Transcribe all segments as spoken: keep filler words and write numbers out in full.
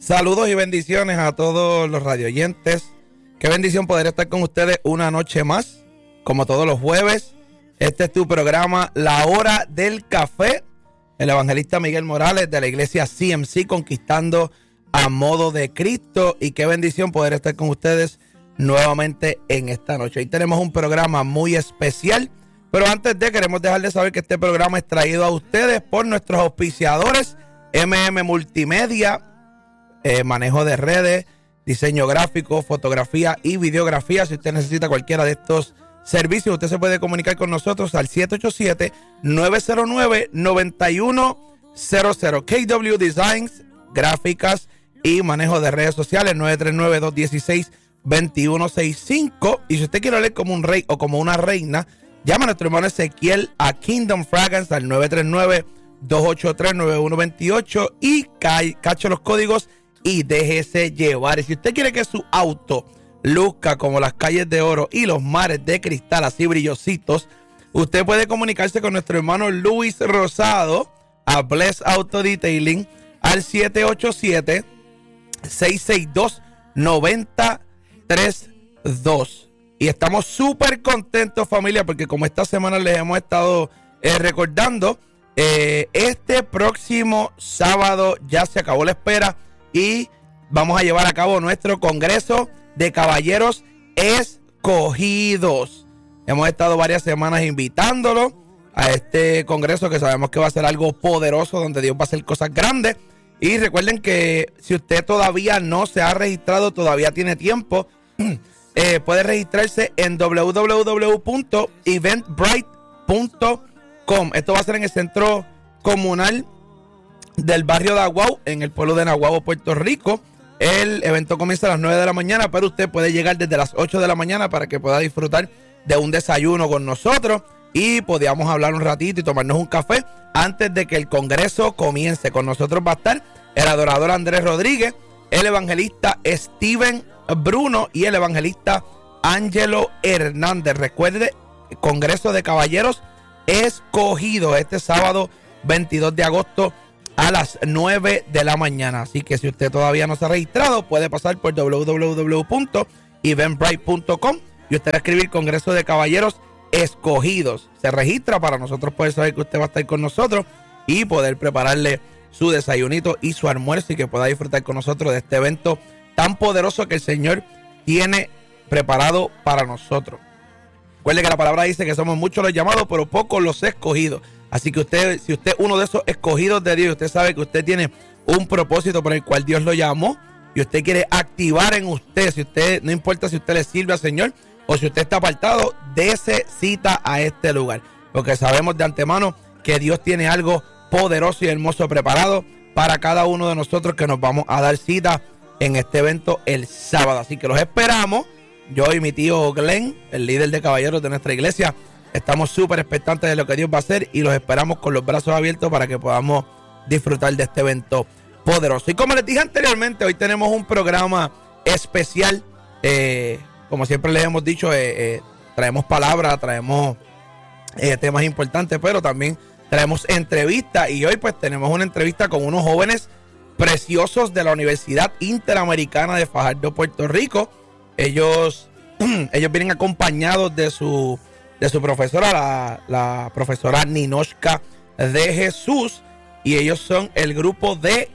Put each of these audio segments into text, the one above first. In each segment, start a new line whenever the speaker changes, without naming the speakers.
Saludos y bendiciones a todos los radioyentes. Qué bendición poder estar con ustedes una noche más, como todos los jueves. Este es tu programa, La Hora del Café. El evangelista Miguel Morales de la iglesia C M C, Conquistando a Modo de Cristo. Y qué bendición poder estar con ustedes nuevamente en esta noche. Hoy tenemos un programa muy especial, pero antes de, queremos dejarles saber que este programa es traído a ustedes por nuestros auspiciadores, M M Multimedia, eh, manejo de redes, diseño gráfico, fotografía y videografía. Si usted necesita cualquiera de estos servicios, usted se puede comunicar con nosotros al siete ocho siete, nueve cero nueve, nueve uno cero cero. K W Designs, gráficas y manejo de redes sociales, nueve tres nueve, dos uno seis, dos uno seis cinco. Y si usted quiere leer como un rey o como una reina, llama a nuestro hermano Ezequiel a Kingdom Fragrance al nueve tres nueve, dos ocho tres, nueve uno dos ocho y cache los códigos y déjese llevar. Y si usted quiere que su auto luzca como las calles de oro y los mares de cristal así brillositos, usted puede comunicarse con nuestro hermano Luis Rosado a Bless Auto Detailing al siete ocho siete, seis seis dos, nueve cero tres dos. Y estamos súper contentos, familia, porque como esta semana les hemos estado eh, recordando, eh, este próximo sábado ya se acabó la espera y vamos a llevar a cabo nuestro Congreso de Caballeros Escogidos. Hemos estado varias semanas invitándolo a este congreso que sabemos que va a ser algo poderoso, donde Dios va a hacer cosas grandes. Y recuerden que si usted todavía no se ha registrado, todavía tiene tiempo. Eh, puede registrarse en w w w punto eventbrite punto com. Esto va a ser en el centro comunal del barrio de Aguao, en el pueblo de Naguabo, Puerto Rico. El evento comienza a las nueve de la mañana, pero usted puede llegar desde las ocho de la mañana para que pueda disfrutar de un desayuno con nosotros y podamos hablar un ratito y tomarnos un café antes de que el congreso comience. Con nosotros va a estar el adorador Andrés Rodríguez, el evangelista Steven Bruno y el evangelista Ángelo Hernández. Recuerde, Congreso de Caballeros Escogidos este sábado veintidós de agosto a las nueve de la mañana. Así que si usted todavía no se ha registrado, puede pasar por w w w punto eventbrite punto com y usted va a escribir Congreso de Caballeros Escogidos. Se registra para nosotros poder saber que usted va a estar con nosotros y poder prepararle su desayunito y su almuerzo y que pueda disfrutar con nosotros de este evento tan poderoso que el Señor tiene preparado para nosotros. Recuerde que la palabra dice que somos muchos los llamados, pero pocos los escogidos. Así que usted, si usted es uno de esos escogidos de Dios, usted sabe que usted tiene un propósito por el cual Dios lo llamó y usted quiere activar en usted, si usted, no importa si usted le sirve al Señor o si usted está apartado, dése cita a este lugar. Porque sabemos de antemano que Dios tiene algo poderoso y hermoso preparado para cada uno de nosotros que nos vamos a dar cita en este evento el sábado. Así que los esperamos. Yo y mi tío Glenn, el líder de caballeros de nuestra iglesia, estamos súper expectantes de lo que Dios va a hacer y los esperamos con los brazos abiertos para que podamos disfrutar de este evento poderoso. Y como les dije anteriormente, hoy tenemos un programa especial. Eh, como siempre les hemos dicho, eh, eh, traemos palabras, traemos eh, temas importantes, pero también traemos entrevistas. Y hoy pues tenemos una entrevista con unos jóvenes preciosos de la Universidad Interamericana de Fajardo, Puerto Rico. Ellos, ellos vienen acompañados de su, de su profesora, la, la profesora Ninoshka de Jesús, y ellos son el grupo de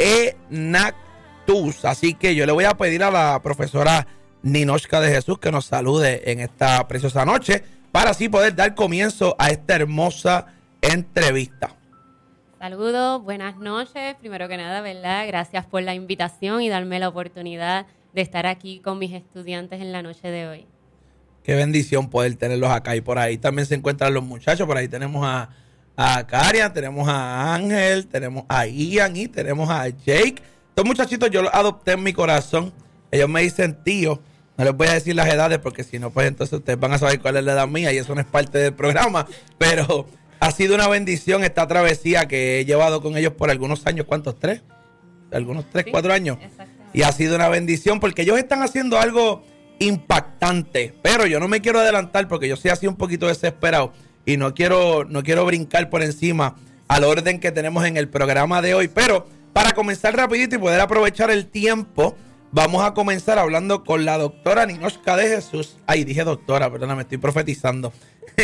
Enactus. Así que yo le voy a pedir a la profesora Ninoshka de Jesús que nos salude en esta preciosa noche para así poder dar comienzo a esta hermosa entrevista.
Saludos, buenas noches. Primero que nada, ¿verdad? Gracias por la invitación y darme la oportunidad de estar aquí con mis estudiantes en la noche de hoy.
Qué bendición poder tenerlos acá. Y por ahí también se encuentran los muchachos. Por ahí tenemos a, a Karian, tenemos a Ángel, tenemos a Ian y tenemos a Jake. Estos muchachitos yo los adopté en mi corazón. Ellos me dicen tío. No les voy a decir las edades porque si no, pues entonces ustedes van a saber cuál es la edad mía y eso no es parte del programa. Pero ha sido una bendición esta travesía que he llevado con ellos por algunos años. ¿Cuántos? ¿Tres? Algunos tres, sí, cuatro años. Y ha sido una bendición porque ellos están haciendo algo impactante. Pero yo no me quiero adelantar porque yo soy así un poquito desesperado y no quiero, no quiero brincar por encima al orden que tenemos en el programa de hoy. Pero Para comenzar rapidito y poder aprovechar el tiempo, vamos a comenzar hablando con la doctora Ninoshka de Jesús. Ay, dije doctora, perdona, me estoy profetizando.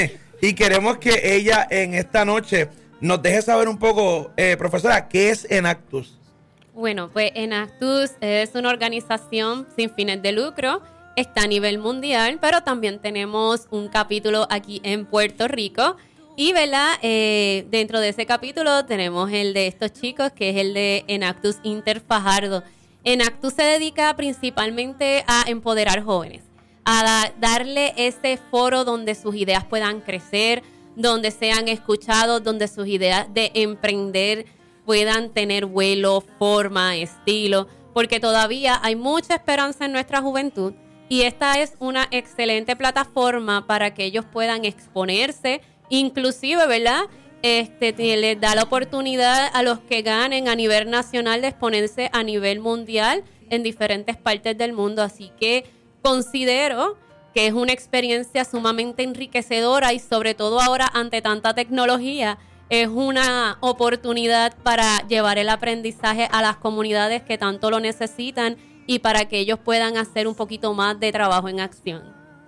Y queremos que ella en esta noche nos deje saber un poco, eh, profesora, ¿qué es Enactus?
Bueno, pues Enactus es una organización sin fines de lucro, está a nivel mundial, pero también tenemos un capítulo aquí en Puerto Rico. Y, ¿verdad? Eh, dentro de ese capítulo tenemos el de estos chicos, que es el de Enactus Inter Fajardo. Enactus se dedica principalmente a empoderar jóvenes, a da- darle ese foro donde sus ideas puedan crecer, donde sean escuchados, donde sus ideas de emprender puedan tener vuelo, forma, estilo, porque todavía hay mucha esperanza en nuestra juventud y esta es una excelente plataforma para que ellos puedan exponerse, inclusive, ¿verdad? Este les da la oportunidad a los que ganen a nivel nacional de exponerse a nivel mundial en diferentes partes del mundo, así que considero que es una experiencia sumamente enriquecedora y sobre todo ahora ante tanta tecnología es una oportunidad para llevar el aprendizaje a las comunidades que tanto lo necesitan y para que ellos puedan hacer un poquito más de trabajo en acción.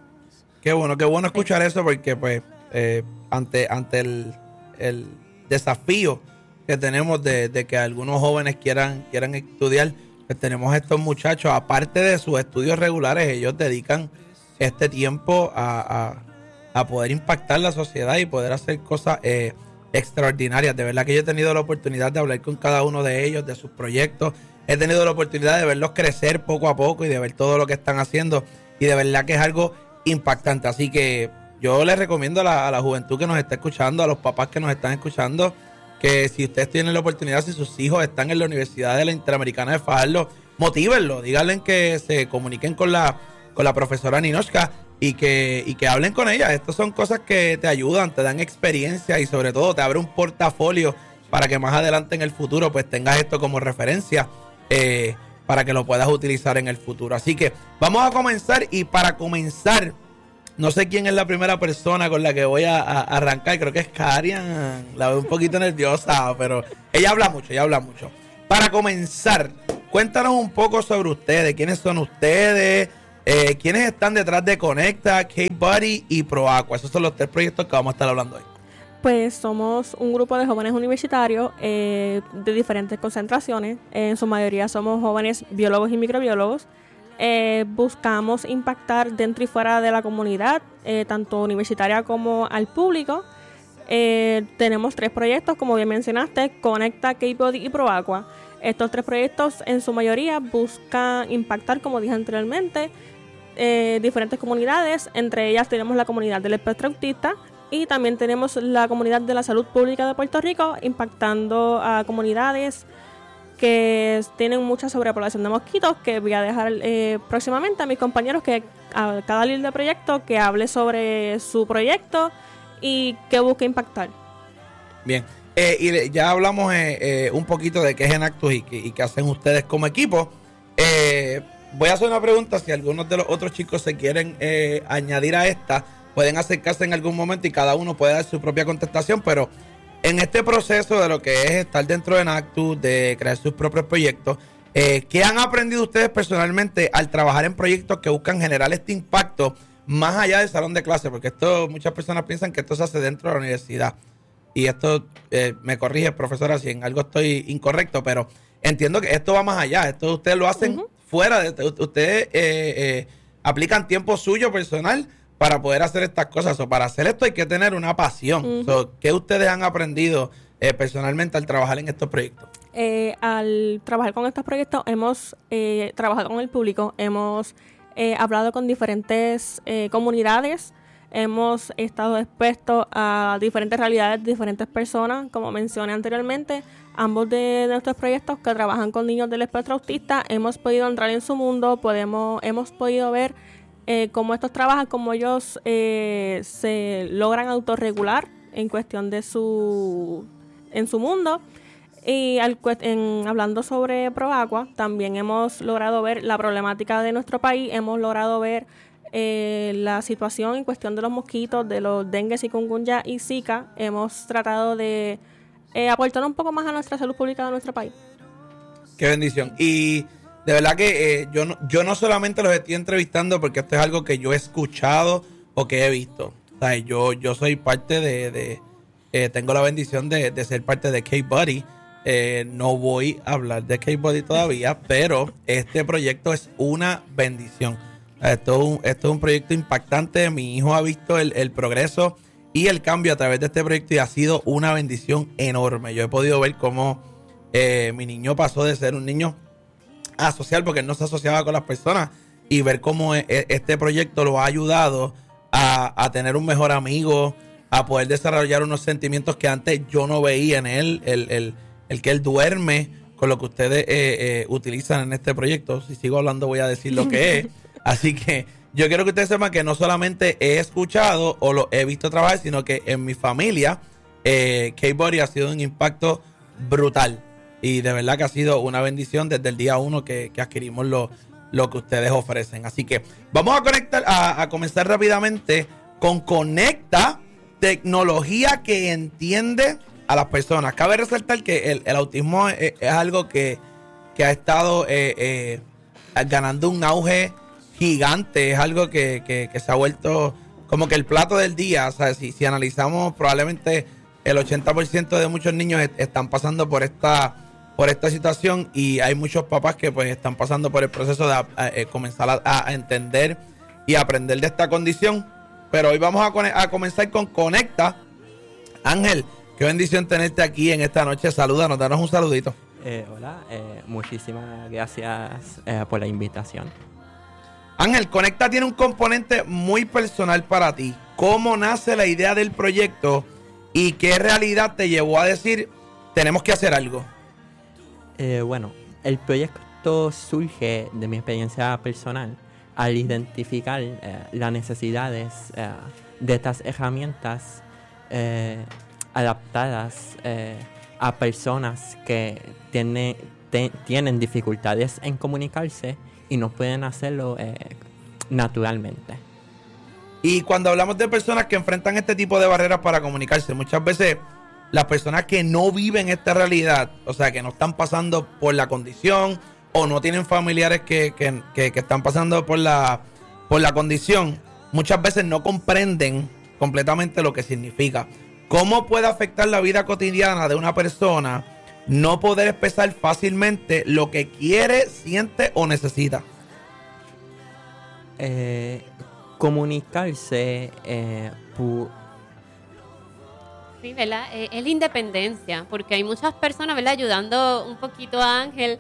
Qué bueno, qué bueno escuchar eso porque pues eh, ante, ante el, el desafío que tenemos de, de que algunos jóvenes quieran, quieran estudiar, pues tenemos estos muchachos, aparte de sus estudios regulares, ellos dedican este tiempo a, a, a poder impactar la sociedad y poder hacer cosas eh, extraordinarias. De verdad que yo he tenido la oportunidad de hablar con cada uno de ellos, de sus proyectos. He tenido la oportunidad de verlos crecer poco a poco y de ver todo lo que están haciendo. Y de verdad que es algo impactante. Así que yo les recomiendo a la, a la juventud que nos está escuchando, a los papás que nos están escuchando, que si ustedes tienen la oportunidad, si sus hijos están en la Universidad de la Interamericana de Fajardo, motívenlo, díganle que se comuniquen con la, con la profesora Ninoshka y que, y que hablen con ella. Estas son cosas que te ayudan, te dan experiencia y sobre todo te abre un portafolio para que más adelante en el futuro pues tengas esto como referencia eh, para que lo puedas utilizar en el futuro. Así que vamos a comenzar y para comenzar, no sé quién es la primera persona con la que voy a, a arrancar, creo que es Karian, la veo un poquito nerviosa, pero ella habla mucho, ella habla mucho. Para comenzar, cuéntanos un poco sobre ustedes, quiénes son ustedes, Eh, ¿quiénes están detrás de Conecta, K-Buddy y ProAqua? Esos son los tres proyectos que vamos a estar hablando hoy.
Pues somos un grupo de jóvenes universitarios eh, de diferentes concentraciones. En su mayoría somos jóvenes biólogos y microbiólogos. Eh, buscamos impactar dentro y fuera de la comunidad, eh, tanto universitaria como al público. Eh, tenemos tres proyectos, como bien mencionaste, Conecta, K-Buddy y ProAqua. Estos tres proyectos en su mayoría buscan impactar, como dije anteriormente, eh, diferentes comunidades. Entre ellas tenemos la comunidad del espectro autista y también tenemos la comunidad de la salud pública de Puerto Rico, impactando a comunidades que tienen mucha sobrepoblación de mosquitos, que voy a dejar eh, próximamente a mis compañeros que a cada líder de proyecto que hable sobre su proyecto y que busque impactar.
Bien. Eh, y ya hablamos eh, eh, un poquito de qué es Enactus y, y qué hacen ustedes como equipo. Eh, voy a hacer una pregunta. Si algunos de los otros chicos se quieren eh, añadir a esta, pueden acercarse en algún momento y cada uno puede dar su propia contestación. Pero en este proceso de lo que es estar dentro de Enactus, de crear sus propios proyectos, eh, ¿qué han aprendido ustedes personalmente al trabajar en proyectos que buscan generar este impacto más allá del salón de clase? Porque esto, muchas personas piensan que esto se hace dentro de la universidad. Y esto, eh, me corrige, profesora, si en algo estoy incorrecto, pero entiendo que esto va más allá. Esto ustedes lo hacen uh-huh. fuera de... Ustedes eh, eh, aplican tiempo suyo personal para poder hacer estas cosas. O para hacer esto hay que tener una pasión. Uh-huh. So, ¿qué ustedes han aprendido eh, personalmente al trabajar en estos proyectos?
Eh, al trabajar con estos proyectos hemos eh, trabajado con el público, hemos eh, hablado con diferentes eh, comunidades. Hemos estado expuestos a diferentes realidades de diferentes personas, como mencioné anteriormente. Ambos de nuestros proyectos que trabajan con niños del espectro autista, hemos podido entrar en su mundo, podemos, hemos podido ver eh, cómo estos trabajan, cómo ellos eh, se logran autorregular en cuestión de su, en su mundo. Y al, en, hablando sobre ProAqua, también hemos logrado ver la problemática de nuestro país, hemos logrado ver Eh, la situación en cuestión de los mosquitos, de los dengue, chikungunya y zika. Hemos tratado de eh, aportar un poco más a nuestra salud pública de nuestro país.
Qué bendición. Y de verdad que eh, yo, no, yo no solamente los estoy entrevistando porque esto es algo que yo he escuchado o que he visto. O sea, yo, yo soy parte de... de eh, tengo la bendición de, de ser parte de K-Buddy. Eh, no voy a hablar de K-Buddy todavía, pero este proyecto es una bendición. Esto es un, esto es un proyecto impactante. Mi hijo ha visto el, el progreso y el cambio a través de este proyecto y ha sido una bendición enorme. Yo he podido ver cómo eh, mi niño pasó de ser un niño asocial, porque él no se asociaba con las personas, y ver cómo este proyecto lo ha ayudado a, a tener un mejor amigo, a poder desarrollar unos sentimientos que antes yo no veía en él, el, el, el que él duerme con lo que ustedes eh, eh, utilizan en este proyecto. Si sigo hablando voy a decir lo que es. Así que yo quiero que ustedes sepan que no solamente he escuchado o lo he visto trabajar, sino que en mi familia eh, K-Buddy ha sido un impacto brutal. Y de verdad que ha sido una bendición desde el día uno que, que adquirimos lo, lo que ustedes ofrecen. Así que vamos a conectar, a, a comenzar rápidamente con Conecta, tecnología que entiende a las personas. Cabe resaltar que el, el autismo es, es algo que, que ha estado eh, eh, ganando un auge gigante. Es algo que, que, que se ha vuelto como que el plato del día. O sea, si, si analizamos, probablemente el ochenta por ciento de muchos niños est- están pasando por esta por esta situación, y hay muchos papás que pues están pasando por el proceso de a, a, a comenzar a, a entender y aprender de esta condición. Pero hoy vamos a, con- a comenzar con Conecta. Ángel, qué bendición tenerte aquí en esta noche. Salúdanos, danos un saludito.
Eh, hola, eh, muchísimas gracias eh, por la invitación.
Ángel, Conecta tiene un componente muy personal para ti. ¿Cómo nace la idea del proyecto y qué realidad te llevó a decir tenemos que hacer algo?
Eh, bueno, el proyecto surge de mi experiencia personal al identificar eh, las necesidades eh, de estas herramientas eh, adaptadas eh, a personas que tiene, te, tienen dificultades en comunicarse y no pueden hacerlo eh, naturalmente.
Y cuando hablamos de personas que enfrentan este tipo de barreras para comunicarse, muchas veces las personas que no viven esta realidad, o sea, que no están pasando por la condición o no tienen familiares que, que, que, que están pasando por la, por la condición, muchas veces no comprenden completamente lo que significa. ¿Cómo puede afectar la vida cotidiana de una persona no poder expresar fácilmente lo que quiere, siente o necesita?
Eh, comunicarse eh, pu-
Sí, ¿verdad? Eh, es la independencia, porque hay muchas personas, ¿verdad? Ayudando un poquito a Ángel.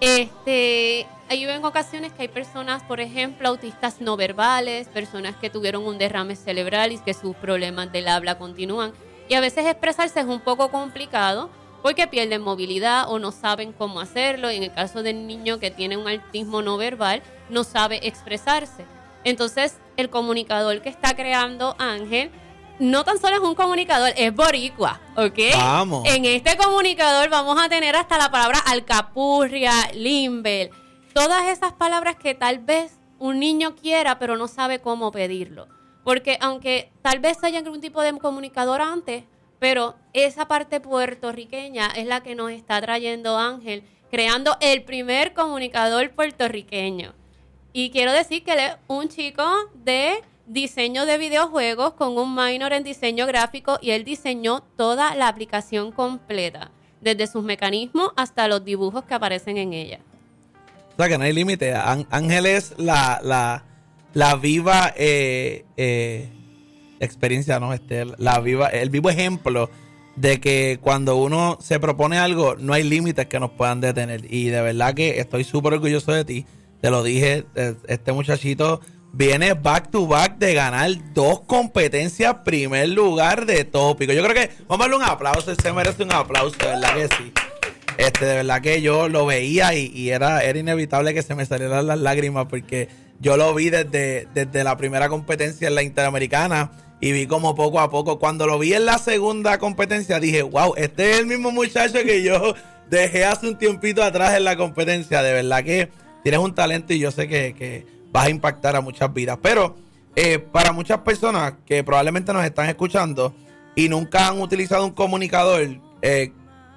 Este, hay en ocasiones que hay personas, por ejemplo, autistas no verbales, personas que tuvieron un derrame cerebral y que sus problemas del habla continúan. Y a veces expresarse es un poco complicado porque pierden movilidad o no saben cómo hacerlo. Y en el caso del niño que tiene un autismo no verbal, no sabe expresarse. Entonces, el comunicador que está creando Ángel no tan solo es un comunicador, es boricua, ¿ok?
Vamos.
En este comunicador vamos a tener hasta la palabra alcapurria, limbel, todas esas palabras que tal vez un niño quiera, pero no sabe cómo pedirlo. Porque aunque tal vez haya algún tipo de comunicador antes, pero esa parte puertorriqueña es la que nos está trayendo Ángel, creando el primer comunicador puertorriqueño. Y quiero decir que él es un chico de diseño de videojuegos con un minor en diseño gráfico, y él diseñó toda la aplicación completa, desde sus mecanismos hasta los dibujos que aparecen en ella.
O sea, que no hay límite. Ángel es la, la, la viva eh, eh, experiencia, ¿no? Este, la viva, el vivo ejemplo de que cuando uno se propone algo, no hay límites que nos puedan detener. Y de verdad que estoy súper orgulloso de ti. Te lo dije, este muchachito viene back to back de ganar dos competencias, primer lugar de tópico. Yo creo que vamos a darle un aplauso, él se merece un aplauso, de verdad que sí. Este, de verdad que yo lo veía y, y era, era inevitable que se me salieran las lágrimas, porque yo lo vi desde, desde la primera competencia en la Interamericana y vi como poco a poco, cuando lo vi en la segunda competencia dije, wow, este es el mismo muchacho que yo dejé hace un tiempito atrás en la competencia. De verdad que tienes un talento y yo sé que, que vas a impactar a muchas vidas. Pero eh, para muchas personas que probablemente nos están escuchando y nunca han utilizado un comunicador, eh,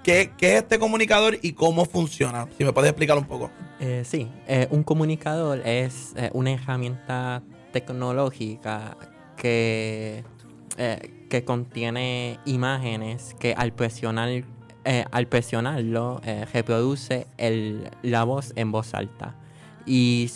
¿qué, qué es este comunicador y cómo funciona? Si me puedes explicar un poco.
Eh, sí, eh, un comunicador es eh, una herramienta tecnológica que, eh, que contiene imágenes que al presionar eh, al presionarlo eh, reproduce el, la voz en voz alta. Y,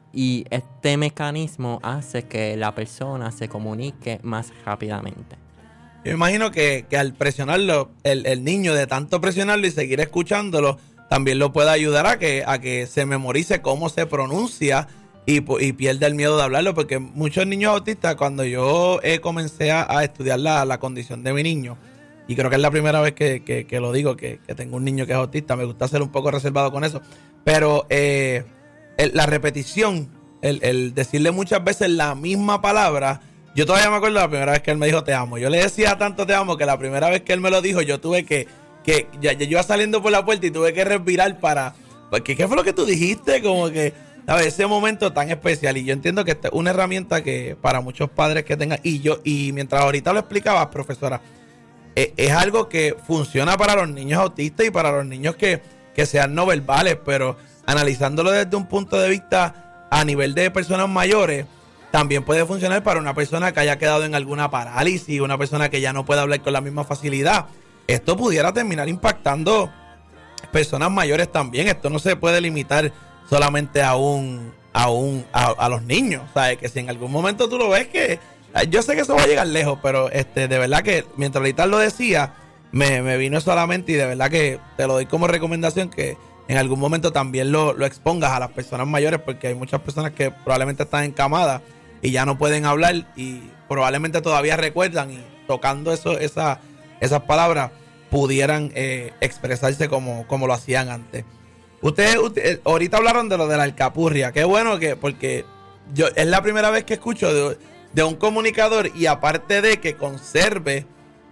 y este mecanismo hace que la persona se comunique más rápidamente.
Yo imagino que, que al presionarlo, el, el niño de tanto presionarlo y seguir escuchándolo, también lo puede ayudar a que, a que se memorice cómo se pronuncia y, y pierda el miedo de hablarlo, porque muchos niños autistas, cuando yo eh, comencé a, a estudiar la, la condición de mi niño, y creo que es la primera vez que, que, que lo digo, que, que tengo un niño que es autista, me gusta ser un poco reservado con eso, pero eh, el, la repetición, el, el decirle muchas veces la misma palabra, yo todavía me acuerdo la primera vez que él me dijo te amo, yo le decía tanto te amo que la primera vez que él me lo dijo yo tuve que, que ya, ya yo iba saliendo por la puerta y tuve que respirar para, porque ¿qué fue lo que tú dijiste? Como que, ¿sabes? Ese momento tan especial, y yo entiendo que esta es una herramienta que para muchos padres que tengan, y yo, y mientras ahorita lo explicabas, profesora, eh, es algo que funciona para los niños autistas y para los niños que, que sean no verbales, pero analizándolo desde un punto de vista a nivel de personas mayores, también puede funcionar para una persona que haya quedado en alguna parálisis, una persona que ya no puede hablar con la misma facilidad. Esto pudiera terminar impactando personas mayores también. Esto no se puede limitar solamente a un a un a, a los niños, ¿sabes? Que si en algún momento tú lo ves que yo sé que eso va a llegar lejos, pero este de verdad que mientras ahorita lo decía me, me vino eso a la mente, y de verdad que te lo doy como recomendación que en algún momento también lo, lo expongas a las personas mayores, porque hay muchas personas que probablemente están encamadas y ya no pueden hablar y probablemente todavía recuerdan, y tocando eso esa, esas palabras pudieran eh, expresarse como, como lo hacían antes. Ustedes usted, ahorita hablaron de lo de la alcapurria. Qué bueno que, porque yo es la primera vez que escucho de, de un comunicador, y aparte de que conserve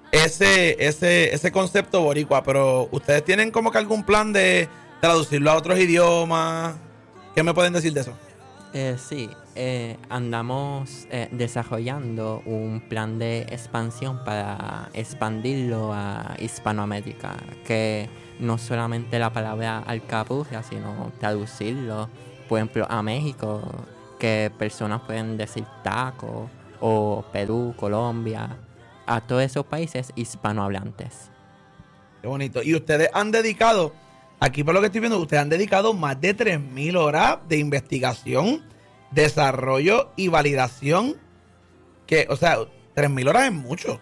ese, ese, ese concepto boricua, pero ustedes tienen como que algún plan de traducirlo a otros idiomas. ¿Qué me pueden decir de eso?
Eh, sí, eh, andamos eh, desarrollando un plan de expansión para expandirlo a Hispanoamérica, que no solamente la palabra alcapurria, sino traducirlo, por ejemplo, a México, que personas pueden decir taco, o Perú, Colombia, a todos esos países hispanohablantes.
Qué bonito. Y ustedes han dedicado, aquí por lo que estoy viendo, ustedes han dedicado más de tres mil horas de investigación, desarrollo y validación. Que, o sea, tres mil horas es mucho.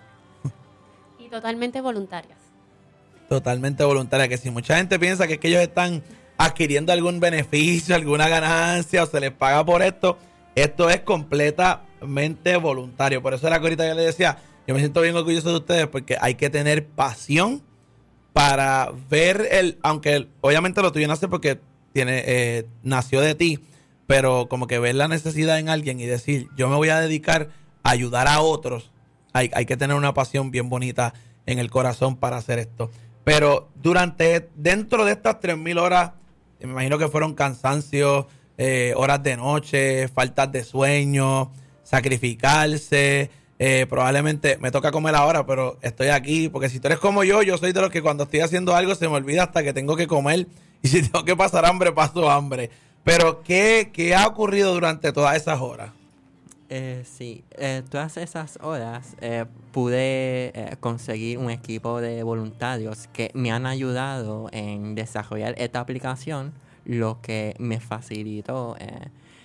Y totalmente voluntarias.
Totalmente voluntaria. Que si mucha gente piensa que es que ellos están adquiriendo algún beneficio, alguna ganancia, o se les paga por esto, esto es completamente voluntario. Por eso era que ahorita yo les decía, yo me siento bien orgulloso de ustedes, porque hay que tener pasión para ver el, aunque obviamente lo tuyo nace porque tiene, eh, nació de ti, pero como que ver la necesidad en alguien y decir, yo me voy a dedicar a ayudar a otros, hay, hay que tener una pasión bien bonita en el corazón para hacer esto. Pero durante, dentro de estas tres mil horas, me imagino que fueron cansancios, eh, horas de noche, faltas de sueño, sacrificarse. Eh, probablemente me toca comer ahora, pero estoy aquí, porque si tú eres como yo, yo soy de los que cuando estoy haciendo algo se me olvida hasta que tengo que comer, y si tengo que pasar hambre, paso hambre. Pero ¿qué, qué ha ocurrido durante todas esas horas?
Eh, sí, eh, todas esas horas eh, pude eh, conseguir un equipo de voluntarios que me han ayudado en desarrollar esta aplicación, lo que me facilitó eh,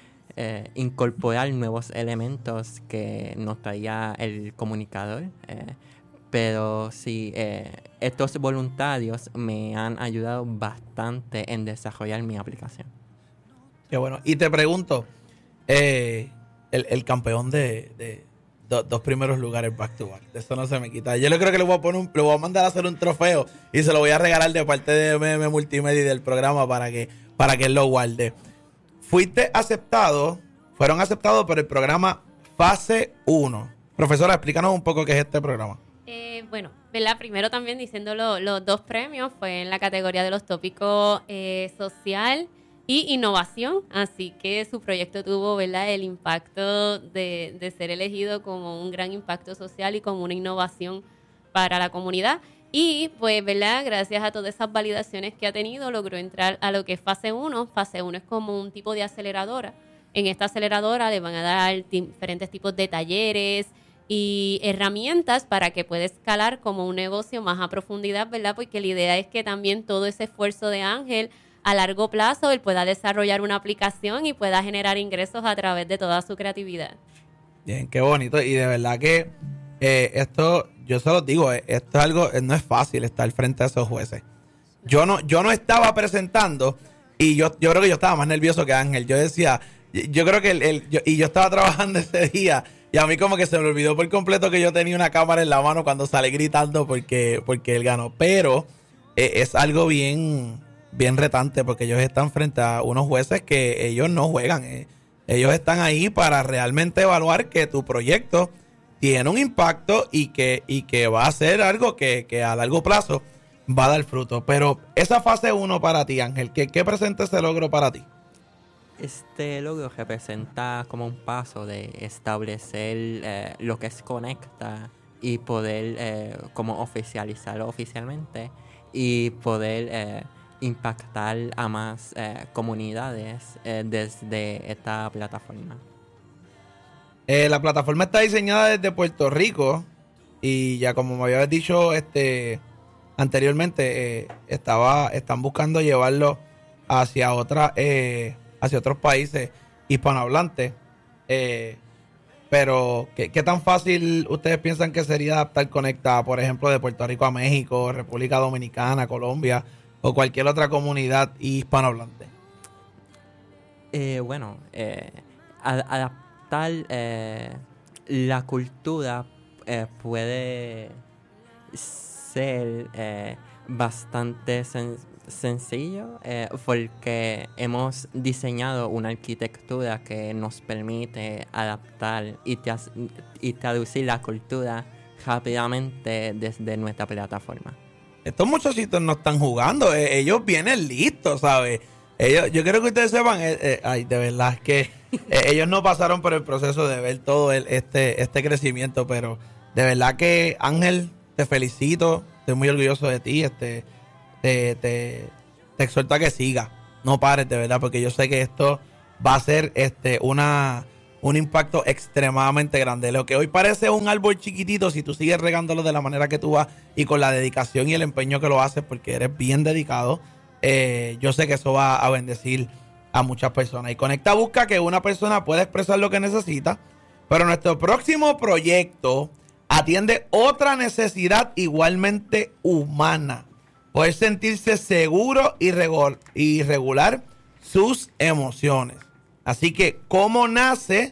Eh, incorporar nuevos elementos que nos traía el comunicador. Eh, pero sí, eh, estos voluntarios me han ayudado bastante en desarrollar mi aplicación.
Qué bueno. Y te pregunto, eh, el, el campeón de, de do, dos primeros lugares back to back, de eso no se me quita. Yo le creo que le voy a poner un, le voy a mandar a hacer un trofeo y se lo voy a regalar de parte de M M Multimedia y del programa para que, para que él lo guarde. Fuiste aceptado, fueron aceptados por el programa Fase uno. Profesora, explícanos un poco qué es este programa.
Eh, bueno, ¿verdad? Primero también diciendo lo, los dos premios, fue en la categoría de los tópicos eh, social y innovación, así que su proyecto tuvo, ¿verdad?, el impacto de, de ser elegido como un gran impacto social y como una innovación para la comunidad. Y pues, ¿verdad? Gracias a todas esas validaciones que ha tenido, logró entrar a lo que es fase uno. Fase uno es como un tipo de aceleradora. En esta aceleradora le van a dar diferentes tipos de talleres y herramientas para que pueda escalar como un negocio más a profundidad, ¿verdad? Porque la idea es que también todo ese esfuerzo de Ángel a largo plazo él pueda desarrollar una aplicación y pueda generar ingresos a través de toda su creatividad.
Bien, qué bonito. Y de verdad que eh, esto, yo se los digo, eh, esto es algo, eh, no es fácil estar frente a esos jueces. Yo no, yo no estaba presentando y yo, yo creo que yo estaba más nervioso que Ángel. Yo decía, yo creo que el, el yo, y yo estaba trabajando ese día y a mí como que se me olvidó por completo que yo tenía una cámara en la mano cuando salí gritando porque, porque él ganó. Pero eh, es algo bien, bien retante porque ellos están frente a unos jueces que ellos no juegan. Eh. Ellos están ahí para realmente evaluar que tu proyecto tiene un impacto y que, y que va a ser algo que, que a largo plazo va a dar fruto. Pero esa fase uno para ti, Ángel, ¿qué, qué presenta ese logro para ti?
Este logro representa como un paso de establecer eh, lo que es Conecta y poder eh, como oficializarlo oficialmente y poder eh, impactar a más eh, comunidades eh, desde esta plataforma.
Eh, la plataforma está diseñada desde Puerto Rico y ya como me habías dicho este anteriormente, eh, estaba están buscando llevarlo hacia otra eh, hacia otros países hispanohablantes. Eh, pero, ¿qué, ¿qué tan fácil ustedes piensan que sería adaptar Conecta, por ejemplo, de Puerto Rico a México, República Dominicana, Colombia o cualquier otra comunidad hispanohablante?
Eh, bueno, eh, ad- adaptar eh, la cultura eh, puede ser eh, bastante sen- sencillo eh, porque hemos diseñado una arquitectura que nos permite adaptar y, tras- y traducir la cultura rápidamente desde nuestra plataforma.
Estos muchachitos no están jugando, eh, ellos vienen listos, ¿sabes? Ellos, yo quiero que ustedes sepan, eh, eh, ay, de verdad es que eh, ellos no pasaron por el proceso de ver todo el, este, este crecimiento, pero de verdad que, Ángel, te felicito, estoy muy orgulloso de ti, este, te, te, te exhorto a que sigas, no pares, de verdad, porque yo sé que esto va a ser este, una, un impacto extremadamente grande. Lo que hoy parece un árbol chiquitito, si tú sigues regándolo de la manera que tú vas y con la dedicación y el empeño que lo haces, porque eres bien dedicado, eh, yo sé que eso va a bendecir a muchas personas. Y Conecta busca que una persona pueda expresar lo que necesita, pero nuestro próximo proyecto atiende otra necesidad igualmente humana: poder sentirse seguro y, regu- y regular sus emociones. Así que, ¿cómo nace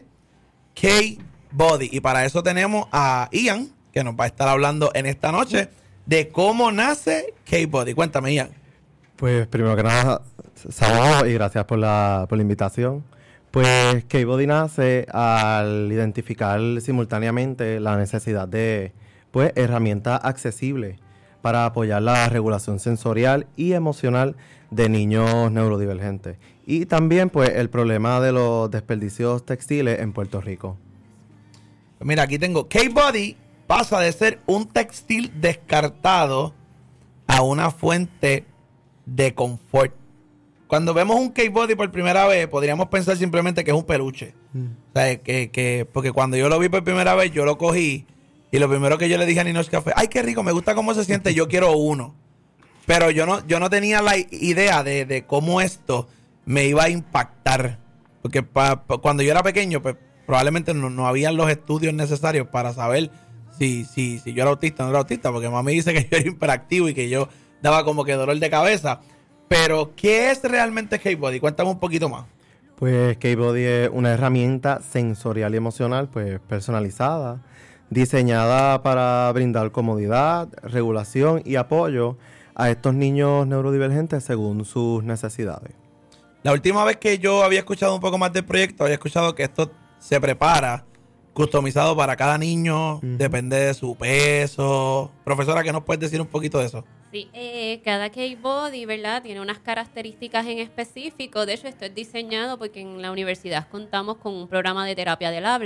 K-Body? Y para eso tenemos a Ian, que nos va a estar hablando en esta noche de cómo nace K-Body. Cuéntame, Ian.
Pues primero que nada, saludos y gracias por la, por la invitación. Pues K-Body nace al identificar simultáneamente la necesidad de pues, herramientas accesibles para apoyar la regulación sensorial y emocional de niños neurodivergentes. Y también pues el problema de los desperdicios textiles en Puerto Rico.
Mira, aquí tengo K-Body pasa de ser un textil descartado a una fuente de confort. Cuando vemos un K-Body por primera vez, podríamos pensar simplemente que es un peluche. Mm. O sea, que, que, porque cuando yo lo vi por primera vez, yo lo cogí y lo primero que yo le dije a Ninochka fue: ay, qué rico, me gusta cómo se siente, yo quiero uno. Pero yo no, yo no tenía la idea de, de cómo esto me iba a impactar. Porque pa, pa, cuando yo era pequeño, pues probablemente no, no habían los estudios necesarios para saber si, si, si yo era autista o no era autista. Porque mami dice que yo era hiperactivo y que yo daba como que dolor de cabeza. Pero, ¿qué es realmente K-Body? Cuéntame un poquito más.
Pues K-Body es una herramienta sensorial y emocional pues personalizada, diseñada para brindar comodidad, regulación y apoyo a estos niños neurodivergentes según sus necesidades.
La última vez que yo había escuchado un poco más del proyecto, había escuchado que esto se prepara customizado para cada niño, uh-huh. Depende de su peso. Profesora, ¿qué nos puedes decir un poquito de eso?
Sí, eh, cada K-Body, ¿verdad?, tiene unas características en específico. De hecho, esto es diseñado porque en la universidad contamos con un programa de terapia del habla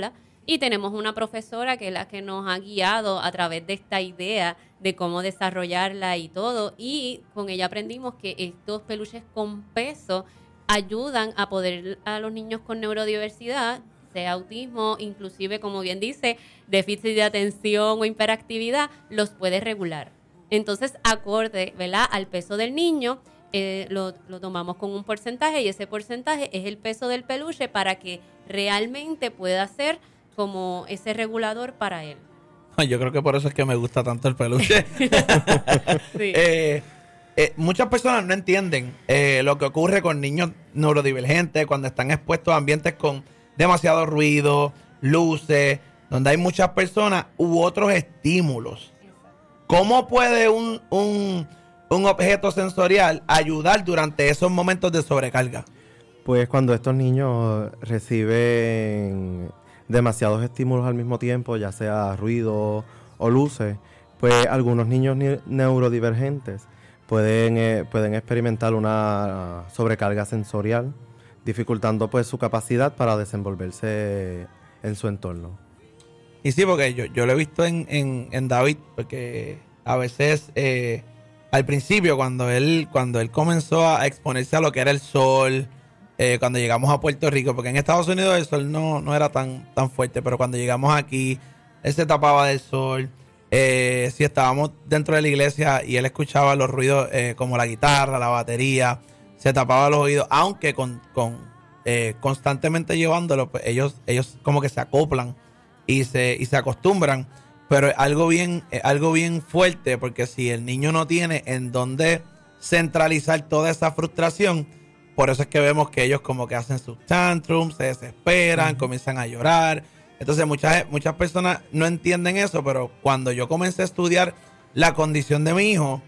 Y tenemos una profesora que es la que nos ha guiado a través de esta idea de cómo desarrollarla y todo. Y con ella aprendimos que estos peluches con peso ayudan a poder a los niños con neurodiversidad, sea autismo, inclusive, como bien dice, déficit de atención o hiperactividad, los puede regular. Entonces, acorde, ¿verdad?, al peso del niño, eh, lo, lo tomamos con un porcentaje y ese porcentaje es el peso del peluche para que realmente pueda ser como ese regulador para él.
Yo creo que por eso es que me gusta tanto el peluche.
Sí.
eh, eh, muchas personas no entienden eh, lo que ocurre con niños neurodivergentes cuando están expuestos a ambientes con demasiado ruido, luces, donde hay muchas personas u otros estímulos. ¿Cómo puede un, un, un objeto sensorial ayudar durante esos momentos de sobrecarga?
Pues cuando estos niños reciben demasiados estímulos al mismo tiempo, ya sea ruido o luces, pues algunos niños ne- neurodivergentes pueden, eh, pueden experimentar una sobrecarga sensorial, dificultando pues su capacidad para desenvolverse en su entorno.
Y sí, porque yo, yo lo he visto en, en, en David, porque a veces eh, al principio cuando él, cuando él comenzó a exponerse a lo que era el sol, eh, cuando llegamos a Puerto Rico, porque en Estados Unidos el sol no, no era tan, tan fuerte, pero cuando llegamos aquí, él se tapaba del sol. Eh, si estábamos dentro de la iglesia y él escuchaba los ruidos eh, como la guitarra, la batería, se tapaba los oídos, aunque con, con eh, constantemente llevándolo, pues ellos, ellos como que se acoplan y se, y se acostumbran, pero es algo bien, es algo bien fuerte, porque si el niño no tiene en dónde centralizar toda esa frustración, por eso es que vemos que ellos como que hacen sus tantrums, se desesperan, uh-huh. comienzan a llorar. Entonces muchas, muchas personas no entienden eso, pero cuando yo comencé a estudiar la condición de mi hijo,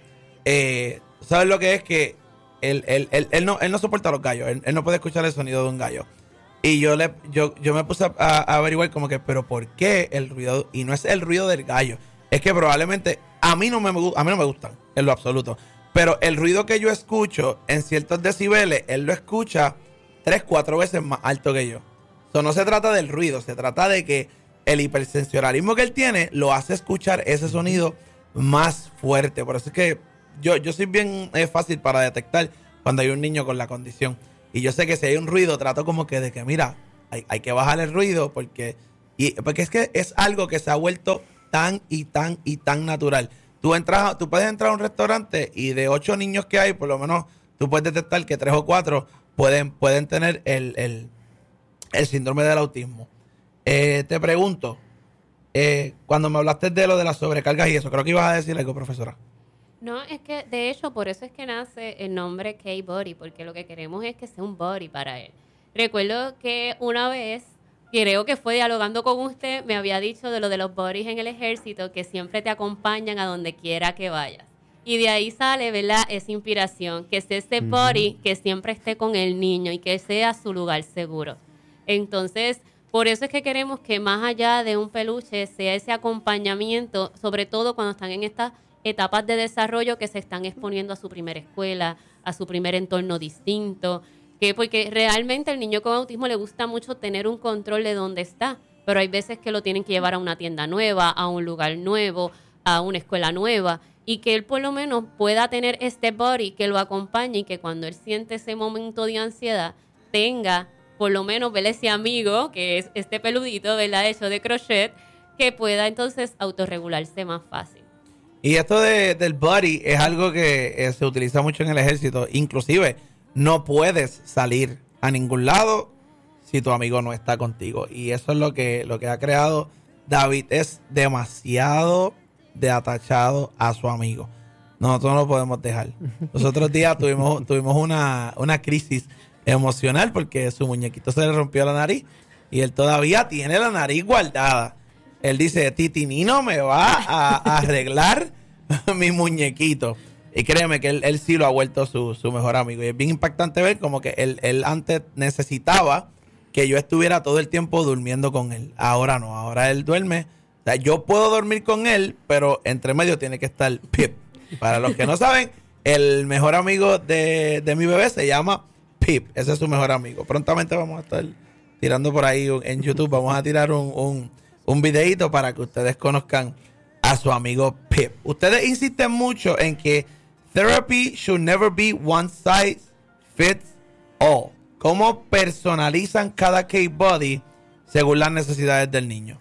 eh, ¿sabes lo que es? Que él, él, él, él, no, él no soporta los gallos, él, él no puede escuchar el sonido de un gallo. Y yo le yo, yo me puse a, a averiguar como que, pero ¿por qué el ruido? Y no es el ruido del gallo, es que probablemente a mí no me, a mí no me gustan en lo absoluto. Pero el ruido que yo escucho en ciertos decibeles, él lo escucha tres, cuatro veces más alto que yo. So, no se trata del ruido, se trata de que el hipersensorismo que él tiene lo hace escuchar ese sonido más fuerte. Por eso es que yo, yo soy bien eh, fácil para detectar cuando hay un niño con la condición. Y yo sé que si hay un ruido, trato como que de que, mira, hay, hay que bajar el ruido porque, y, porque es que es algo que se ha vuelto tan y tan y tan natural. Tú entras, tú puedes entrar a un restaurante y de ocho niños que hay, por lo menos tú puedes detectar que tres o cuatro pueden, pueden tener el, el, el síndrome del autismo. Eh, te pregunto, eh, cuando me hablaste de lo de las sobrecargas y eso, creo que ibas a decir algo, profesora.
No, es que de hecho por eso es que nace el nombre K-Body, porque lo que queremos es que sea un body para él. Recuerdo que una vez, creo que fue dialogando con usted, me había dicho de lo de los bodies en el ejército, que siempre te acompañan a donde quiera que vayas. Y de ahí sale, ¿verdad?, esa inspiración, que sea ese body que siempre esté con el niño y que sea su lugar seguro. Entonces, por eso es que queremos que más allá de un peluche sea ese acompañamiento, sobre todo cuando están en estas etapas de desarrollo que se están exponiendo a su primera escuela, a su primer entorno distinto, que porque realmente al niño con autismo le gusta mucho tener un control de dónde está, pero hay veces que lo tienen que llevar a una tienda nueva, a un lugar nuevo, a una escuela nueva, y que él por lo menos pueda tener este body que lo acompañe y que cuando él siente ese momento de ansiedad tenga por lo menos, ¿verdad?, ese amigo que es este peludito, ¿verdad?, hecho de crochet, que pueda entonces autorregularse más fácil.
Y esto de, del buddy es algo que eh, se utiliza mucho en el ejército. Inclusive, no puedes salir a ningún lado si tu amigo no está contigo. Y eso es lo que, lo que ha creado David. Es demasiado de atachado a su amigo. Nosotros no lo podemos dejar. Los otros días tuvimos, tuvimos una, una crisis emocional porque su muñequito se le rompió la nariz y él todavía tiene la nariz guardada. Él dice, Titinino me va a, a arreglar mi muñequito. Y créeme que él, él sí lo ha vuelto su, su mejor amigo. Y es bien impactante ver como que él, él antes necesitaba que yo estuviera todo el tiempo durmiendo con él. Ahora no, ahora él duerme. O sea, yo puedo dormir con él, pero entre medio tiene que estar Pip. Para los que no saben, el mejor amigo de, de mi bebé se llama Pip. Ese es su mejor amigo. Prontamente vamos a estar tirando por ahí en YouTube. Vamos a tirar un, un, un videito para que ustedes conozcan a su amigo Pip. Ustedes insisten mucho en que therapy should never be one size fits all. ¿Cómo personalizan cada case body según las necesidades del niño?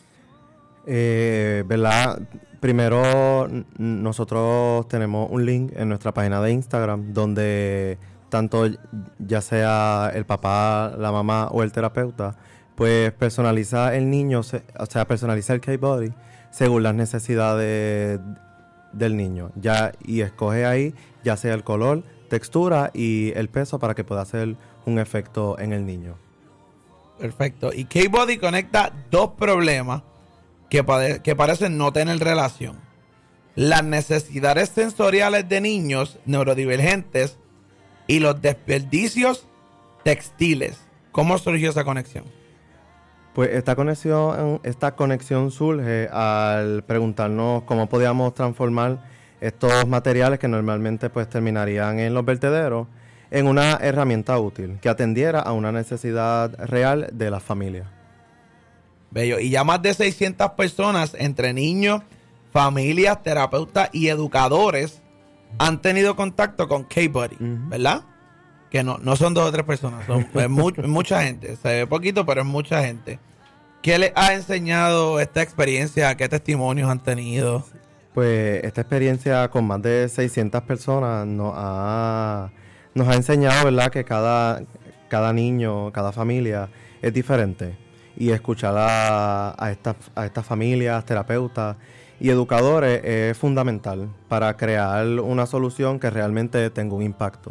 Eh, ¿verdad? Primero, n- nosotros tenemos un link en nuestra página de Instagram donde tanto ya sea el papá, la mamá o el terapeuta, pues personaliza el niño, se- o sea, personaliza el case body según las necesidades del niño. Ya, y escoge ahí ya sea el color, textura y el peso para que pueda hacer un efecto en el niño.
Perfecto. Y K-Body conecta dos problemas que, pade- que parecen no tener relación. Las necesidades sensoriales de niños neurodivergentes y los desperdicios textiles. ¿Cómo surgió esa conexión?
Pues esta conexión, esta conexión surge al preguntarnos cómo podíamos transformar estos materiales que normalmente pues terminarían en los vertederos en una herramienta útil que atendiera a una necesidad real de las familias.
Bello. Y ya más de seiscientas personas, entre niños, familias, terapeutas y educadores, han tenido contacto con K-Body,
Ujú.
¿verdad? Que no, no son dos o tres personas, son es mu- mucha gente. Se ve poquito, pero es mucha gente. ¿Qué les ha enseñado esta experiencia? ¿Qué testimonios han tenido?
Pues esta experiencia con más de seiscientas personas nos ha, nos ha enseñado, ¿verdad?, que cada, cada niño, cada familia es diferente. Y escuchar a, a estas a estas familias, terapeutas y educadores es fundamental para crear una solución que realmente tenga un impacto.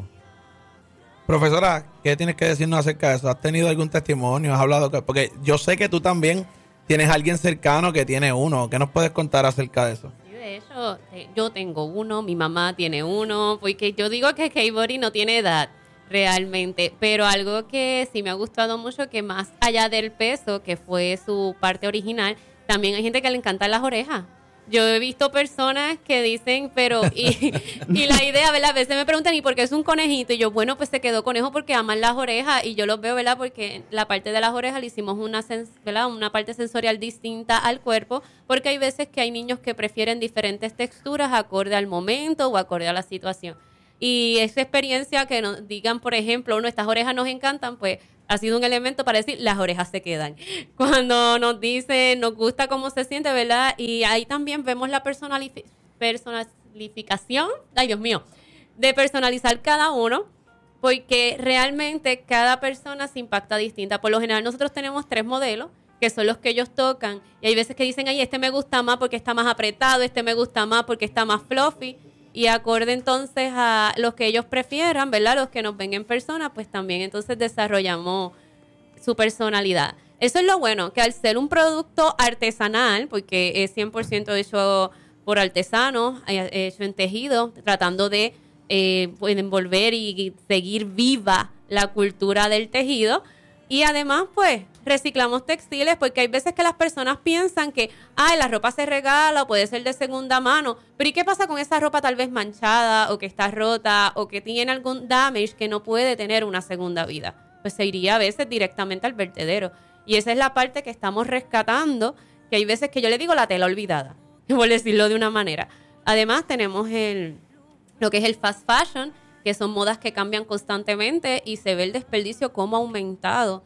Profesora, ¿qué tienes que decirnos acerca de eso? ¿Has tenido algún testimonio? ¿Has hablado? que- Porque yo sé que tú también tienes a alguien cercano que tiene uno. ¿Qué nos puedes contar acerca de eso?
Sí, de hecho, eh, yo tengo uno, mi mamá tiene uno, porque yo digo que K-Body no tiene edad realmente, pero algo que sí me ha gustado mucho, que más allá del peso, que fue su parte original, también hay gente que le encantan las orejas. Yo he visto personas que dicen, pero, y, y la idea, ¿verdad? A veces me preguntan, ¿y por qué es un conejito? Y yo, bueno, pues se quedó conejo porque aman las orejas, y yo los veo, ¿verdad? Porque la parte de las orejas le hicimos una, sens- ¿verdad? Una parte sensorial distinta al cuerpo, porque hay veces que hay niños que prefieren diferentes texturas acorde al momento o acorde a la situación. Y esa experiencia que nos digan, por ejemplo, nuestras orejas nos encantan, pues ha sido un elemento para decir, las orejas se quedan. Cuando nos dicen, nos gusta cómo se siente, ¿verdad? Y ahí también vemos la personalifi- personalificación, ay Dios mío, de personalizar cada uno, porque realmente cada persona se impacta distinta. Por lo general nosotros tenemos tres modelos, que son los que ellos tocan, y hay veces que dicen, ay, este me gusta más porque está más apretado, este me gusta más porque está más fluffy, y acorde entonces a los que ellos prefieran, ¿verdad? Los que nos ven en persona, pues también entonces desarrollamos su personalidad. Eso es lo bueno, que al ser un producto artesanal, porque es cien por ciento hecho por artesanos, eh, hecho en tejido, tratando de eh, pues, envolver y, y seguir viva la cultura del tejido. Y además, pues, reciclamos textiles, porque hay veces que las personas piensan que, ay, la ropa se regala o puede ser de segunda mano. Pero ¿y qué pasa con esa ropa tal vez manchada o que está rota o que tiene algún damage que no puede tener una segunda vida? Pues se iría a veces directamente al vertedero. Y esa es la parte que estamos rescatando, que hay veces que yo le digo la tela olvidada, por decirlo de una manera. Además, tenemos el, lo que es el fast fashion, que son modas que cambian constantemente y se ve el desperdicio cómo ha aumentado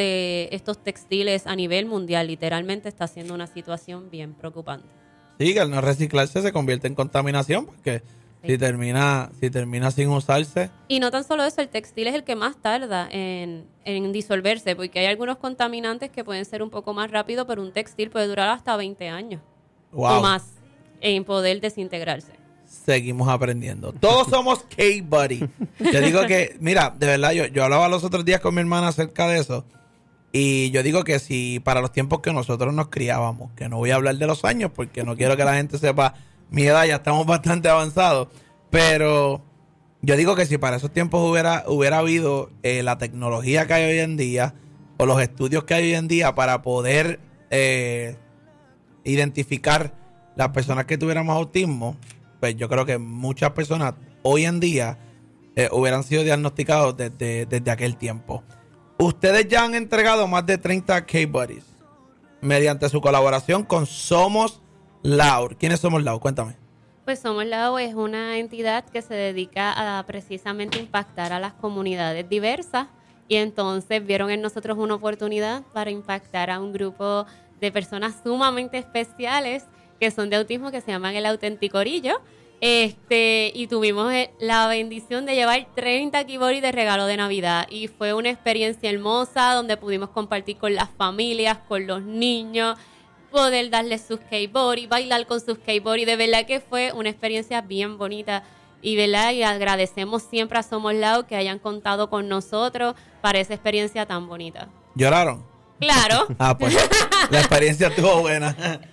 de estos textiles a nivel mundial. Literalmente está siendo una situación bien preocupante.
Sí, que al no reciclarse se convierte en contaminación, porque
Sí.
si termina si termina sin usarse.
Y no tan solo eso, el textil es el que más tarda en, en disolverse, porque hay algunos contaminantes que pueden ser un poco más rápido, pero un textil puede durar hasta veinte años
Wow.
o más en poder desintegrarse.
Seguimos aprendiendo. Todos somos K-Buddy. Yo digo que, mira, de verdad, yo, yo hablaba los otros días con mi hermana acerca de eso. Y yo digo que si para los tiempos que nosotros nos criábamos, que no voy a hablar de los años porque no quiero que la gente sepa mi edad, ya estamos bastante avanzados. Pero yo digo que si para esos tiempos hubiera, hubiera habido eh, la tecnología que hay hoy en día o los estudios que hay hoy en día para poder eh, identificar las personas que tuviéramos autismo, pues yo creo que muchas personas hoy en día eh, hubieran sido diagnosticados desde, desde aquel tiempo. Ustedes ya han entregado más de treinta K-Buddies mediante su colaboración con Somos Loud. ¿Quiénes Somos Loud? Cuéntame.
Pues Somos Loud es una entidad que se dedica a precisamente impactar a las comunidades diversas y entonces vieron en nosotros una oportunidad para impactar a un grupo de personas sumamente especiales que son de autismo, que se llaman el Autenticorillo. Este, y tuvimos la bendición de llevar treinta K-Buddies de regalo de Navidad y fue una experiencia hermosa donde pudimos compartir con las familias, con los niños, poder darles sus K-Buddies, bailar con sus K-Buddies. De verdad que fue una experiencia bien bonita y, ¿verdad? Y agradecemos siempre a Somos Loud que hayan contado con nosotros para esa experiencia tan bonita.
¿Lloraron?
Claro.
Ah, pues la experiencia estuvo buena.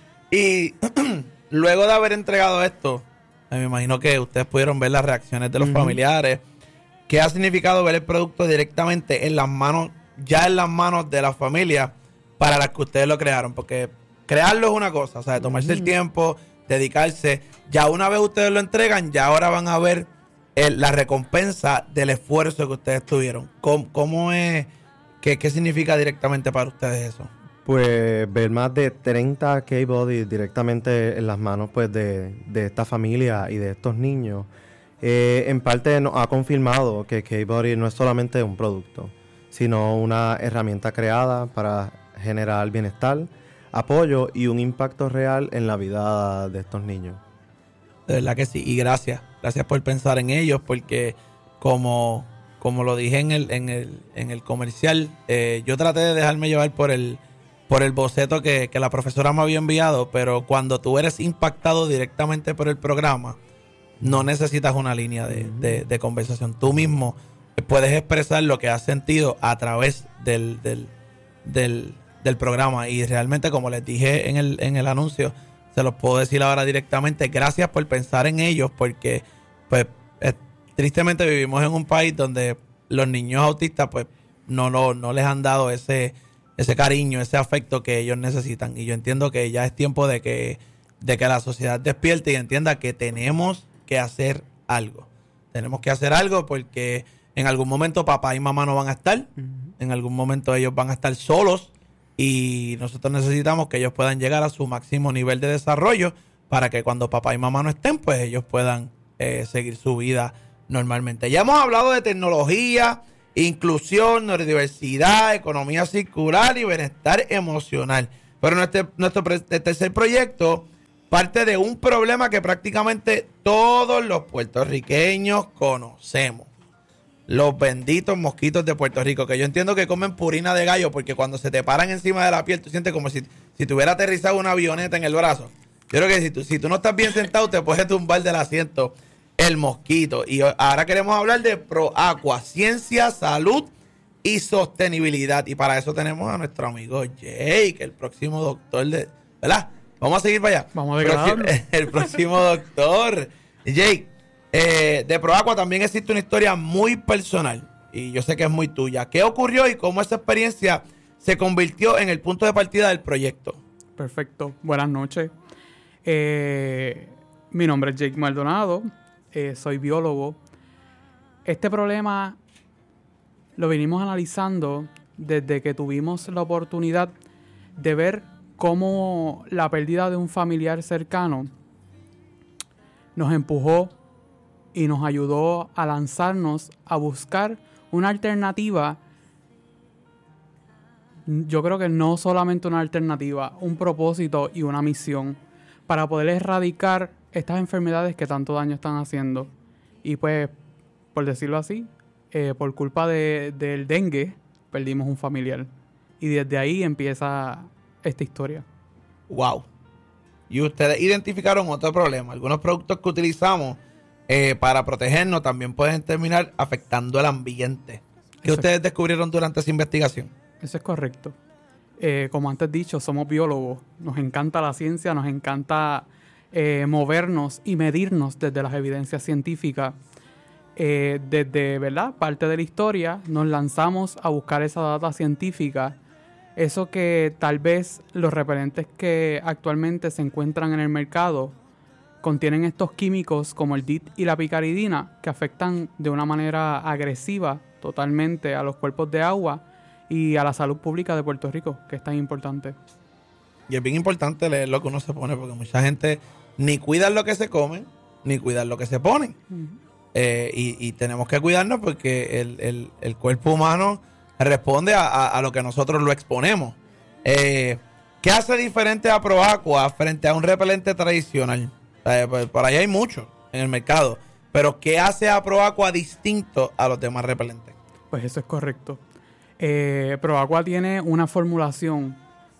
Y luego de haber entregado esto, me imagino que ustedes pudieron ver las reacciones de los uh-huh. familiares. ¿Qué ha significado ver el producto directamente en las manos, ya en las manos de la familia para las que ustedes lo crearon? Porque crearlo es una cosa, o sea, tomarse uh-huh. el tiempo, dedicarse. Ya una vez ustedes lo entregan, ya ahora van a ver el, la recompensa del esfuerzo que ustedes tuvieron. ¿Cómo, cómo es, qué, qué significa directamente para ustedes eso?
Pues ver más de treinta K-Buddies directamente en las manos pues de, de esta familia y de estos niños, eh, en parte nos ha confirmado que K-Buddy no es solamente un producto, sino una herramienta creada para generar bienestar, apoyo y un impacto real en la vida de estos niños.
De verdad que sí, y gracias, gracias por pensar en ellos, porque como, como lo dije en el, en el, en el comercial, eh, yo traté de dejarme llevar por el por el boceto que, que la profesora me había enviado, pero cuando tú eres impactado directamente por el programa, no necesitas una línea de, de, de conversación. Tú mismo puedes expresar lo que has sentido a través del, del, del, del programa. Y realmente, como les dije en el, en el anuncio, se los puedo decir ahora directamente, gracias por pensar en ellos, porque pues eh, tristemente vivimos en un país donde los niños autistas pues no, no, no les han dado ese... ese cariño, ese afecto que ellos necesitan. Y yo entiendo que ya es tiempo de que, de que la sociedad despierte y entienda que tenemos que hacer algo. Tenemos que hacer algo porque en algún momento papá y mamá no van a estar. Uh-huh. En algún momento ellos van a estar solos y nosotros necesitamos que ellos puedan llegar a su máximo nivel de desarrollo para que cuando papá y mamá no estén, pues ellos puedan eh, seguir su vida normalmente. Ya hemos hablado de tecnología, inclusión, neurodiversidad, economía circular y bienestar emocional. Pero nuestro, nuestro tercer proyecto parte de un problema que prácticamente todos los puertorriqueños conocemos. Los benditos mosquitos de Puerto Rico, que yo entiendo que comen purina de gallo porque cuando se te paran encima de la piel, tú sientes como si, si te hubiera aterrizado una avioneta en el brazo. Yo creo que si tú, si tú no estás bien sentado, te puedes tumbar del asiento el mosquito. Y ahora queremos hablar de ProAqua, ciencia, salud y sostenibilidad. Y para eso tenemos a nuestro amigo Jake, el próximo doctor de... ¿Verdad? Vamos a seguir para allá.
Vamos a degradarlo.
El próximo doctor. Jake, eh, de ProAqua también existe una historia muy personal. Y yo sé que es muy tuya. ¿Qué ocurrió y cómo esa experiencia se convirtió en el punto de partida del proyecto?
Perfecto. Buenas noches. Eh, mi nombre es Jake Maldonado. Eh, soy biólogo. Este problema lo venimos analizando desde que tuvimos la oportunidad de ver cómo la pérdida de un familiar cercano nos empujó y nos ayudó a lanzarnos a buscar una alternativa. Yo creo que no solamente una alternativa, un propósito y una misión para poder erradicar estas enfermedades que tanto daño están haciendo. Y pues, por decirlo así, eh, por culpa de, del dengue, perdimos un familiar. Y desde ahí empieza esta historia.
Wow. Y ustedes identificaron otro problema. Algunos productos que utilizamos eh, para protegernos también pueden terminar afectando el ambiente. ¿Qué Eso ustedes es... descubrieron durante esa investigación?
Eso es correcto. Eh, como antes dicho, somos biólogos. Nos encanta la ciencia, nos encanta eh, movernos y medirnos desde las evidencias científicas. Eh, desde, ¿verdad?, parte de la historia, nos lanzamos a buscar esa data científica. Eso que tal vez los repelentes que actualmente se encuentran en el mercado contienen estos químicos como el D I T y la picaridina que afectan de una manera agresiva totalmente a los cuerpos de agua y a la salud pública de Puerto Rico, que es tan importante.
Y es bien importante leer lo que uno se pone, porque mucha gente ni cuida lo que se comen, ni cuida lo que se ponen. Uh-huh. eh, y, y tenemos que cuidarnos porque el, el, el cuerpo humano responde a, a, a lo que nosotros lo exponemos. Eh, ¿Qué hace diferente a ProAqua frente a un repelente tradicional? Eh, por, por ahí hay mucho en el mercado. Pero ¿qué hace a ProAqua distinto a los demás repelentes?
Pues eso es correcto. Eh, ProAqua tiene una formulación,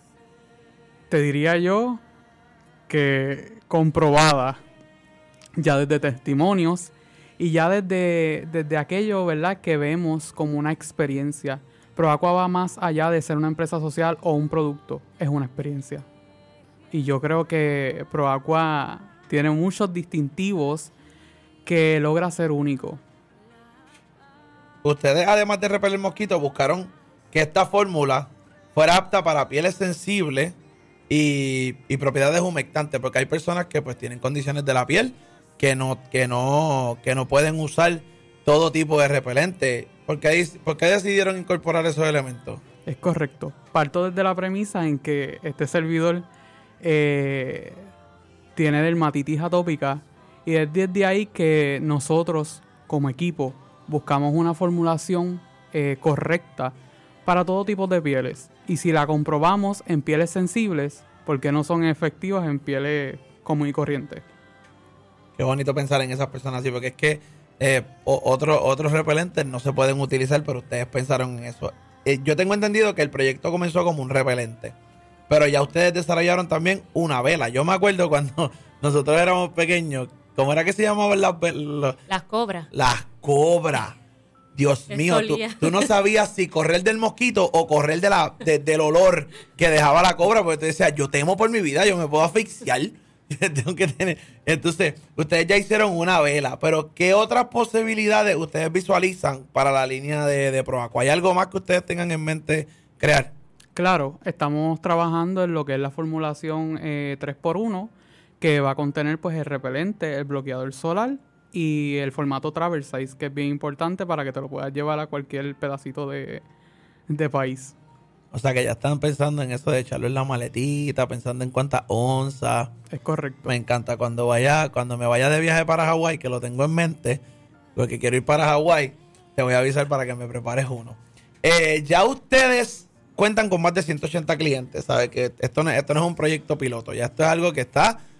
te diría yo, que comprobada ya desde testimonios y ya desde, desde aquello, ¿verdad?, que vemos como una experiencia. ProAqua va más allá de ser una empresa social o un producto, es una experiencia. Y yo creo que ProAqua tiene muchos distintivos que logra ser único.
Ustedes, además de repeler mosquitos, buscaron que esta fórmula fuera apta para pieles sensibles y, y propiedades humectantes, porque hay personas que pues tienen condiciones de la piel que no, que no, que no pueden usar todo tipo de repelente. ¿Por qué, ¿Por qué decidieron incorporar esos elementos?
Es correcto. Parto desde la premisa en que este servidor eh, tiene dermatitis atópica y es desde ahí que nosotros como equipo buscamos una formulación eh, correcta para todo tipo de pieles. Y si la comprobamos en pieles sensibles, ¿por qué no son efectivas en pieles común y corriente?
Qué bonito pensar en esas personas así, porque es que eh, otro, otros repelentes no se pueden utilizar, pero ustedes pensaron en eso. Eh, yo tengo entendido que el proyecto comenzó como un repelente, pero ya ustedes desarrollaron también una vela. Yo me acuerdo cuando nosotros éramos pequeños, ¿cómo era que se llamaban las velas?
Las cobras.
Las cobras. Dios
Es
mío, tú, tú no sabías si correr del mosquito o correr de la, de, del olor que dejaba la cobra, porque tú decías, yo temo por mi vida, yo me puedo asfixiar. Tengo que tener. Entonces, ustedes ya hicieron una vela, pero ¿qué otras posibilidades ustedes visualizan para la línea de, de ProAqua? ¿Hay algo más que ustedes tengan en mente crear?
Claro, estamos trabajando en lo que es la formulación eh, tres por uno, que va a contener pues el repelente, el bloqueador solar y el formato travel size, que es bien importante para que te lo puedas llevar a cualquier pedacito de, de país.
O sea que ya están pensando en eso de echarlo en la maletita, pensando en cuántas onzas.
Es correcto.
Me encanta cuando vaya, cuando me vaya de viaje para Hawái, que lo tengo en mente, porque quiero ir para Hawái, te voy a avisar para que me prepares uno. Eh, ya ustedes cuentan con más de ciento ochenta clientes, ¿sabes? Que esto no, esto no es un proyecto piloto, ya esto es algo que está